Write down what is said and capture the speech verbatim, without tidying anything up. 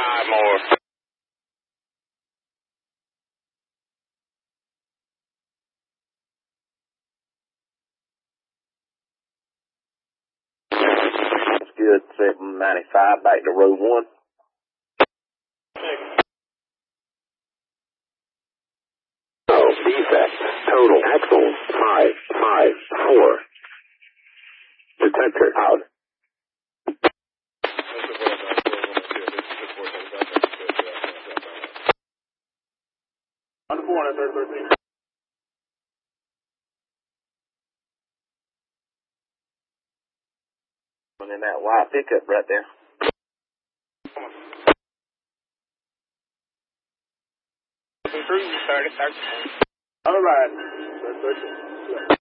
five more. That's good. seven ninety-five, back to row one. Oh, defect. Total axle five five four. Detector out. On the corner, third thirteen. And in that white pickup right there. Cruise started, start. All right. third thirteen.